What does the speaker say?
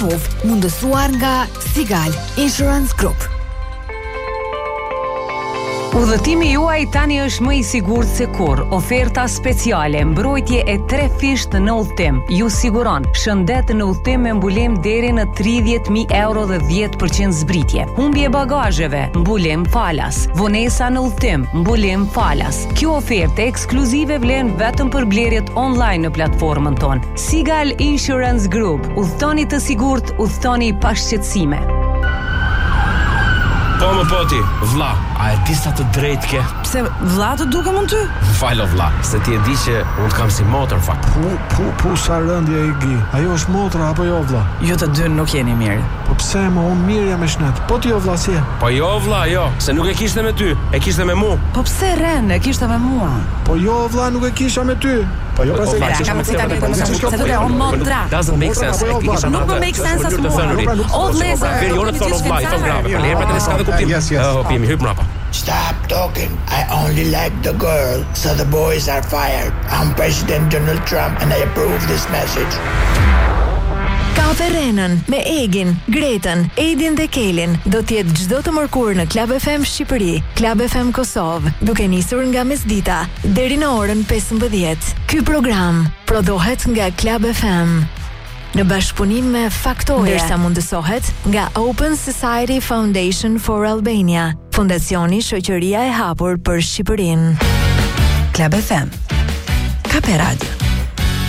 Kosovë, mundësuar nga Sigal Insurance Group. Udhëtimi juaj tani është më i sigurt se kurrë. Oferta speciale, mbrojtje e 3 fisht në udhëtim. Ju siguron shëndet në udhëtim me mbulem deri në 30.000 euro dhe 10% zbritje. Humbje bagazheve, mbulem falas. Vonesa në udhëtim, mbulem falas. Kjo ofertë ekskluzive vlen vetëm për blerjet online në platformën tonë. Sigal Insurance Group. Udhëtoni të sigurt, udhëtoni pa shqetësime. Po më poti, vlla, a e di sa të drejtë ke? Pse vlla të duke mund ty? Falo vlla, se ti e di që unë kam si motor fakt. Pu sa rëndje i gi. Ajo është motra apo jo vlla? Ju të dy nuk jeni mirë. Po pse më unë mirë jam me shnet? Po ti jo vlla si? Po jo vlla, jo, se nuk e kishte me ty, e kishte me mu. Po pse Ren, e kishte me mua? Po jo vlla, nuk e kisha me ty. Po jo pse Doesn't make sense. Nuk më make sense as mua. Old laser. Periodët thonë vlla, i thon grave. Po lepa tani s'ka dhe kuptim. Yes. Hopimi, hyp mrapa. Stop talking. I only like the girl, so the boys are fired. I'm President Donald Trump and I approve this message. Kafe Renën me Egin, Gretën, Edin dhe Kelin do t'jetë çdo të mërkurë në Club FM Shqipëri, Club FM Kosovë, duke nisur nga mesdita deri në orën 15. Ky program prodhohet nga Club FM në bashkëpunim me Faktoria, ndërsa mundësohet nga Open Society Foundation for Albania, Fondacioni Shoqëria e Hapur për Shqipërinë. Club FM. Kape Radio.